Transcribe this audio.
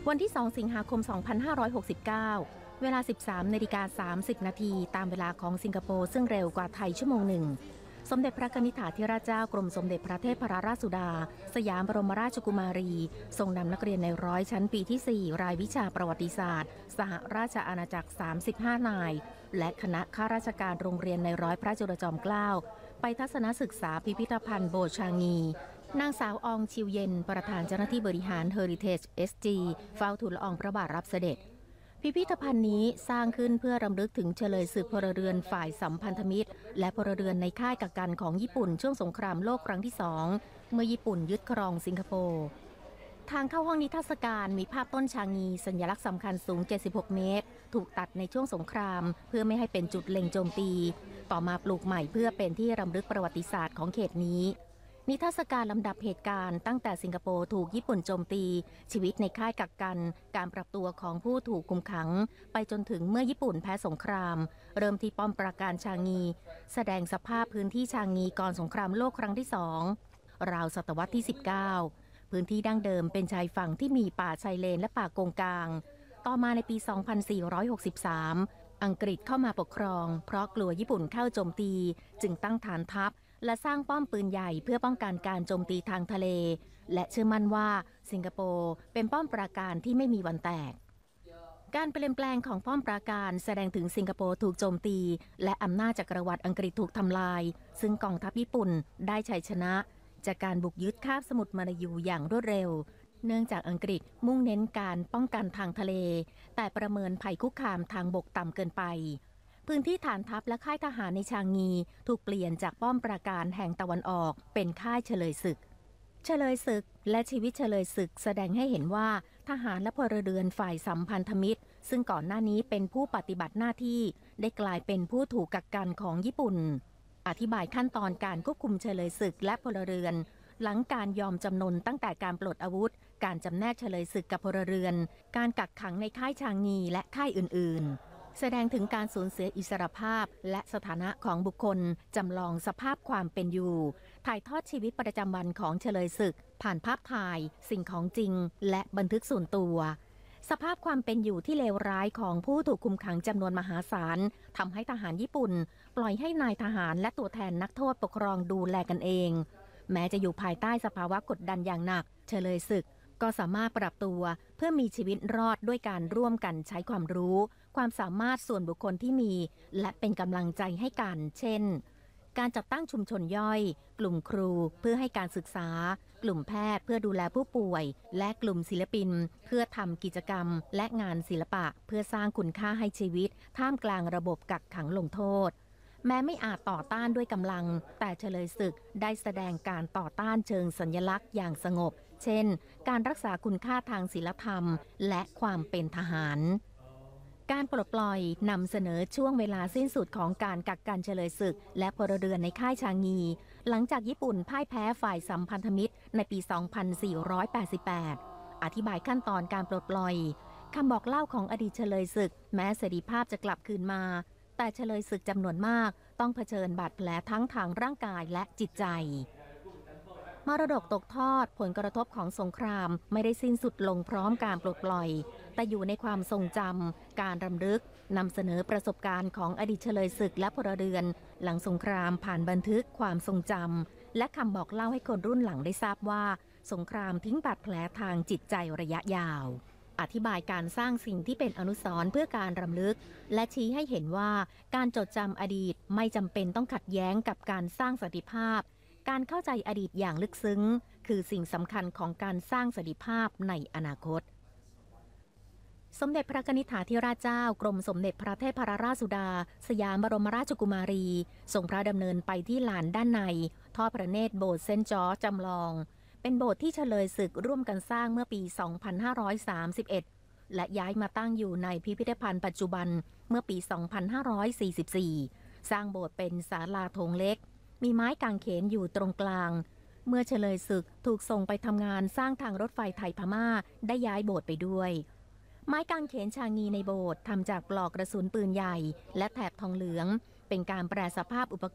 วันที่ 2 สิงหาคม 2569 เวลา 13:30 นาทีตามเวลาของสิงคโปร์ซึ่งเร็วกว่าไทยชั่วโมงหนึ่งสมเด็จพระกนิษฐาธิราชเจ้ากรมสมเด็จพระเทพรัตนราชสุดาสยามบรมราชกุมารีทรงนำนักเรียนในร้อยชั้นปีที่ 4 รายวิชาประวัติศาสตร์สหราชอาณาจักร 35 นายและคณะข้าราชการโรงเรียนในร้อยพระจุลจอมเกล้าไปทัศนศึกษาพิพิธภัณฑ์โบชางีนางสาวอองชิวเย็นประธานเจ้าหน้าที่บริหาร Heritage SG เฝ้าทูลละอองพระบาทรับเสด็จพิพิธภัณฑ์นี้สร้างขึ้นเพื่อรำลึกถึงเฉลยศึกพลเรือนฝ่ายสัมพันธมิตรและพลเรือนในค่ายกักกันของญี่ปุ่นช่วงสงครามโลกครั้งที่ 2 เมื่อญี่ปุ่นยึดครองสิงคโปร์ทางเข้าห้องนิทรรศการมีภาพต้นชางีสัญลักษณ์สำคัญสูง 76 เมตรถูกตัดในช่วงสงครามเพื่อไม่ให้เป็นจุดเล็งโจมตีต่อมาปลูกใหม่เพื่อเป็นที่รำลึกประวัติศาสตร์ของเขตนี้นิทรรศการลำดับเหตุการณ์ตั้งแต่สิงคโปร์ถูกญี่ปุ่นโจมตีชีวิตในค่ายกักกันการปรับตัวของผู้ถูกคุมขังไปจนถึงเมื่อญี่ปุ่นแพ้สงครามเริ่มที่ป้อมปราการชางีแสดงสภาพพื้นที่ชางีก่อนสงครามโลกครั้งที่ 2ราวศตวรรษที่ 19พื้นที่ดั้งเดิมเป็นชายฝั่งที่มีป่าชายเลนและป่าโกงกางต่อมาในปี 2463อังกฤษเข้ามาปกครองเพราะกลัวญี่ปุ่นเข้าโจมตีจึงตั้งฐานทัพและสร้างป้อมปืนใหญ่เพื่อป้องกันการโจมตีทางทะเลและเชื่อมั่นว่าสิงคโปร์เป็นป้อมปราการที่ไม่มีวันแตกการเปลี่ยนแปลงของป้อมปราการแสดงถึงสิงคโปร์ถูกโจมตีและอำนาจจักรวรรดิอังกฤษถูกทำลายซึ่งกองทัพญี่ปุ่นได้ชัยชนะจากการบุกยึดคาบสมุทรมาลายูอย่างรวดเร็วเนื่องจากอังกฤษมุ่งเน้นการป้องกันทางทะเลแต่ประเมินภัยคุกคามทางบกต่ำเกินไปพื้นที่ฐานทัพและค่ายทหารในชางงีถูกเปลี่ยนจากป้อมปราการแห่งตะวันออกเป็นค่ายเฉลยศึกเฉลยศึกและชีวิตเฉลยศึกแสดงให้เห็นว่าทหารและพลเรือนฝ่ายสัมพันธมิตรซึ่งก่อนหน้านี้เป็นผู้ปฏิบัติหน้าที่ได้กลายเป็นผู้ถูกกักกันของญี่ปุ่นอธิบายขั้นตอนการควบคุมเฉลยศึกและพลเรือนหลังการยอมจำนนตั้งแต่การปลดอาวุธการจำแนกเฉลยศึกกับพลเรือนการกักขังในค่ายชางงีและค่ายอื่นๆแสดงถึงการสูญเสียอิสรภาพและสถานะของบุคคลจำลองสภาพความเป็นอยู่ถ่ายทอดชีวิตประจำวันของเฉลยศึกผ่านภาพถ่ายสิ่งของจริงและบันทึกส่วนตัวสภาพความเป็นอยู่ที่เลวร้ายของผู้ถูกคุมขังจำนวนมหาศาลทำให้ทหารญี่ปุ่นปล่อยให้นายทหารและตัวแทนนักโทษปกครองดูแลกันเองแม้จะอยู่ภายใต้สภาวะกดดันอย่างหนักเฉลยศึกก็สามารถปรับตัวเพื่อมีชีวิตรอดด้วยการร่วมกันใช้ความรู้ความสามารถส่วนบุคคลที่มีและเป็นกำลังใจให้กันเช่นการจัดตั้งชุมชนย่อยกลุ่มครูเพื่อให้การศึกษากลุ่มแพทย์เพื่อดูแลผู้ป่วยและกลุ่มศิลปินเพื่อทำกิจกรรมและงานศิลปะเพื่อสร้างคุณค่าให้ชีวิตท่ามกลางระบบกักขังลงโทษแม้ไม่อาจต่อต้านด้วยกำลังแต่เฉลยศึกได้แสดงการต่อต้านเชิงสัญลักษณ์อย่างสงบเช่นการรักษาคุณค่าทางศีลธรรมและความเป็นทหารการปลดปล่อยนำเสนอช่วงเวลาสิ้นสุดของการกักกันเฉลยศึกและพลเรือนในค่ายชางงีหลังจากญี่ปุ่นพ่ายแพ้ฝ่ายสัมพันธมิตรในปี 2488 อธิบายขั้นตอนการปลดปล่อยคำบอกเล่าของอดีตเฉลยศึกแม้เสรีภาพจะกลับคืนมาแต่เฉลยศึกจำนวนมากต้องเผชิญบาดแผลทั้งทางร่างกายและจิตใจมรดกตกทอดผลกระทบของสงครามไม่ได้สิ้นสุดลงพร้อมการปลดปล่อยแต่อยู่ในความทรงจำการรำลึกนำเสนอประสบการณ์ของอดีตเฉลยศึกและพลเรือนหลังสงครามผ่านบันทึกความทรงจำและคำบอกเล่าให้คนรุ่นหลังได้ทราบว่าสงครามทิ้งบาดแผลทางจิตใจระยะยาวอธิบายการสร้างสิ่งที่เป็นอนุสรณ์เพื่อการรำลึกและชี้ให้เห็นว่าการจดจำอดีตไม่จำเป็นต้องขัดแย้งกับการสร้างสันติภาพการเข้าใจอดีตอย่างลึกซึ้งคือสิ่งสำคัญของการสร้างสันติภาพในอนาคตสมเด็จพระกนิษฐาธิราชเจ้ากรมสมเด็จพระเทพรัตนราชสุดาสยามบรมราชกุมารีทรงพระดำเนินไปที่ลานด้านในทอดพระเนตรโบสถ์เซนต์จอร์จจำลองเป็นโบสถ์ที่เฉลยศึกร่วมกันสร้างเมื่อปี 2531 และย้ายมาตั้งอยู่ในพิพิธภัณฑ์ปัจจุบันเมื่อปี 2544 สร้างโบสถ์เป็นศาลาโถงเล็กมีไม้กางเขนอยู่ตรงกลางเมื่อเฉลยศึกถูกส่งไปทำงานสร้างทางรถไฟไทยพม่าได้ย้ายโบสถ์ไปด้วยไม้กางเขนชางงีในโบสถ์ทำจากปลอกกระสุนปืนใหญ่และแถบทองเหลืองเป็นการแปรสภาพอุป